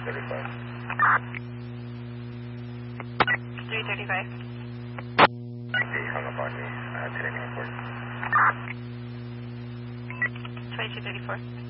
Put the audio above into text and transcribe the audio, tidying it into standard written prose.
35. 335. He hung up on me. Today, report. 2234.